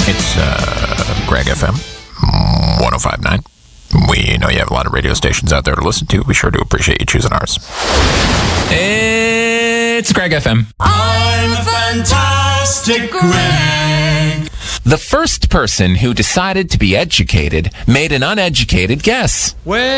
It's Greg FM 105.9. We know you have a lot of radio stations out there to listen to. We sure do appreciate you choosing ours. It's Greg FM. I'm Fantastic Greg. The first person who decided to be educated made an uneducated guess. Well,